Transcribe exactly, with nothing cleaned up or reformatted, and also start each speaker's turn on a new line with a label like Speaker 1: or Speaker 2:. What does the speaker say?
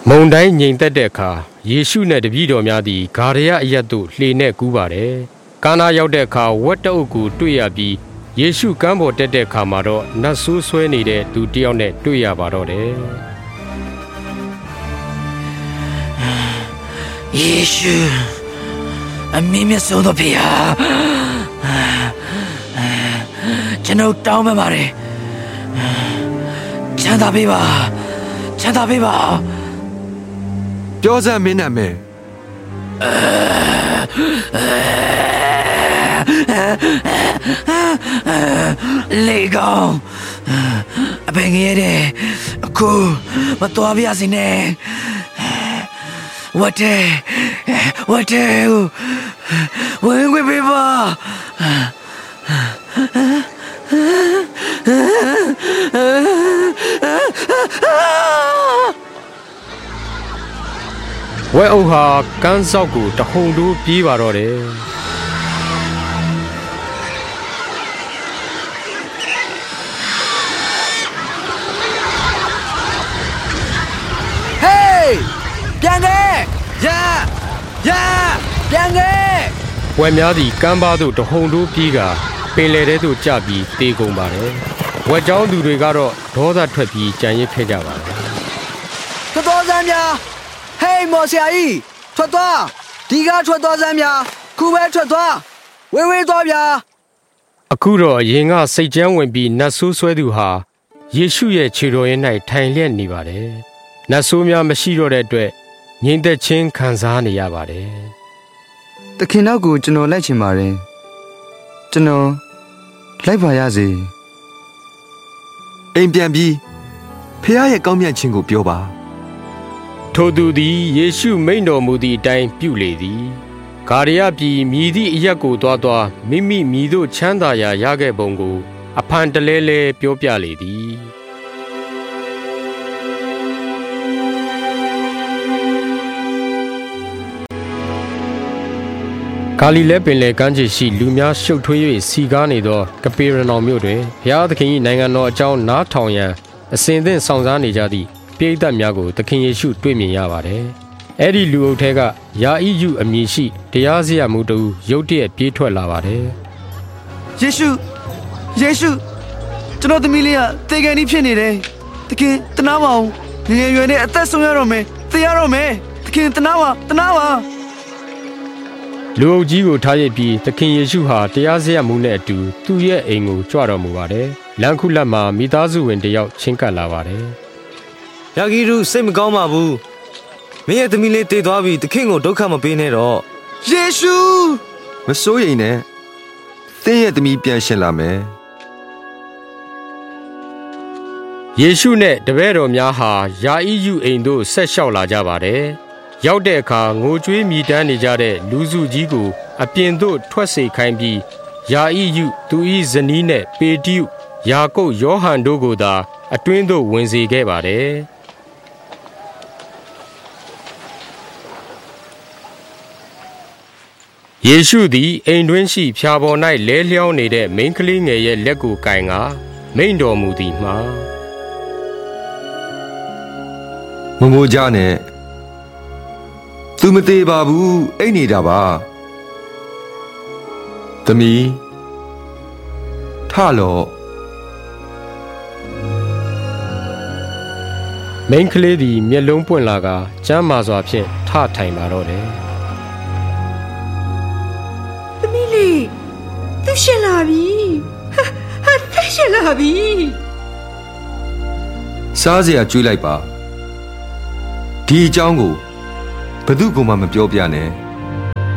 Speaker 1: မုန်တိုင်းငြိမ်သက်တဲ့အခါယေရှုနဲ့တပည့်တော်များသည်ဂါရယအရပ်သို့လှေနဲ့ကူးပါတယ်။ကာနာရောက်တဲ့အခါဝက်တအုပ်ကိုတွေ့ရပြီးယေရှုကမ်းပေါ်တက်တဲ့အခါမှာတော့နတ်ဆိုးဆွဲနေတဲ့သူတယောက်နဲ့တွေ့ရပါတော့တယ်
Speaker 2: ။ယေရှုအမင်းမြတ်ဆုံးသောဖေဟာကျွန်တော်တောင်းပန်ပါတယ်ချမ်းသာပေးပါချမ်းသာပေးပါ
Speaker 3: ပြောစမ်းမင်းနာမည်
Speaker 2: လေကောင်အပင်ငယ်တဲ့အခုမတော်ပြစီနဲ့ဝတ်တယ်ဝတ်တယ်ဝင်ခွေပေးပါ
Speaker 1: ဝဲအုပ်ဟာကန်းဆောက်ကိုတဟုန်တိုးပြေးပါတော့တယ်
Speaker 2: ဟေးပြန်ခဲ့ရရပြန်ခဲ့
Speaker 1: ဝဲများသည်ကမ်းပါးသို့တဟုန်တိုးပြေးကပင်လယ်ထဲသို့ကျပြီးတေးကုန်ပါတယ်ဝဲเจ้าသူတွေကတော့ဒေါသထွက်ပြီးကြံရစ်ခဲ့ကြပါတယ်
Speaker 2: ထွက်သွားစမ်းများဟေးမော်ဆရာကြီးထွက်သွားဒီကထွက်သွားစမ်းများခုပဲထွက်သွားဝေးဝေးသွားဗျာ
Speaker 1: အခုတော့ရင်ကစိတ်ကြမ်းဝင်ပြီးနတ်ဆိုးဆွဲသူဟာယေရှုရဲ့ခြေတော်ရင်း၌ထိုင်လျက်နေပါတယ်နတ်ဆိုးများမရှိတော့တဲ့အတွက်ငြိမ်သက်ခြင်းခံစားနေရပါတယ်
Speaker 3: တခင်နောက်ကိုကျွန်တော်လိုက်ချင်ပါတယ်ကျွန်တော်လိုက်ပါရစေအိမ်ပြန်ပြီးဖခင်ရဲ့ကောင်းမြတ်ခြင်းကိုပြောပါ
Speaker 1: ထိုသူသည်ယေရှုမိန့်တော်မူသည့်အတိုင်းပြုလေသည်ဂါရယပြည်မြည်သည့်အရက်ကိုသွားသွားမိမိမြည်သို့ချမ်းသာရာရခဲ့ပုံကိုအဖန်တလဲလဲပြောပြလေသည်ဂါလိလဲပင်လယ်ကမ်းခြေရှိလူများရှုပ်ထွေး၍စီကားနေသောကပေရနောင်မြို့တွင်ဘုရားသခင်၏နိုင်ငံတော်အကြောင်းနားထောင်ရန်အစဉ်သင့်ဆောင်စားနေကြသည့်ပရိသတ်များကိုသခင်ယေရှုတွေ့မြင်ရပါတယ်။အဲ့ဒီလူအုပ်ထဲကယာဣယုအမည်ရှိတရားစရာမူတူရုတ်တရက်ပြေးထွက်လာပါတယ်
Speaker 3: ။ယေရှုယေရှုကျွန်တော်သမီးလေးကသေကန်ကြီးဖြစ်နေတယ်။သခင်တနာပါအောင်ငယ်ငယ်ရွယ်နဲ့အသက်ဆုံးရတော့မယ်။သေရတော့မယ်။သခင်တနာပါတနာပါ
Speaker 1: လူအုပ်ကြီးကိုထားရပြီးသခင်ယေရှုဟာတရားစရာမူနဲ့အတူသူ့ရဲ့အိမ်ကိုကြွတော်မူပါတယ်။လမ်းခုလက်မှာမိသားစုဝင်တယောက်ချင်းကပ်လာပါတယ်
Speaker 4: ။ယာဂီရုစိတ်မကောင်းပါဘူး။မင်းရဲ့သမီးလေးတည်သွားပြီသခင်ကိုဒုက္ခမပေးနဲ့တော့
Speaker 3: ။ယေရှုမစိုးရိမ်နဲ့။သင်ရဲ့သမီးပြန်ရှင်လာမယ်
Speaker 1: ။ယေရှုနဲ့တပည့်တော်များဟာယာဣယုအိမ်သို့ဆက်လျှောက်လာကြပါတယ်။ရောက်တဲ့အခါငိုကြွေးမြည်တမ်းနေကြတဲ့လူစုကြီးကိုအပြင်သို့ထွက်စေခိုင်းပြီးယာဣယုသူ၏ဇနီးနဲ့ပေတရုယာကုပ်ယောဟန်တို့ကိုသာအတွင်းသို့ဝင်စေခဲ့ပါတယ်ယေရှုသည်အိမ်တွင်းရှိဖြာပေါ်၌လဲလျောင်းနေတဲ့မိန်းကလေးငယ်ရဲ့လက်ကိုကင်ကမိန့်တော်မူသည်မှာ
Speaker 3: မမိုးကြနဲ့သူမသေးပါဘူးအိတ်နေတာပါသမီးထလော့
Speaker 1: မိန်းကလေးသည်မျက်လုံးပွင့်လာကကျမ်းမာစွာဖြင့်ထထိုင်ပါတော့တယ်
Speaker 5: သမီးလေးသူရှင်လာပြီဟာဟာသူရှင်လာပြီ
Speaker 3: စားစရာကျွေးလိုက်ပါဒီအကြောင်းကိုဘယ်သူမှမပြောပြနဲ့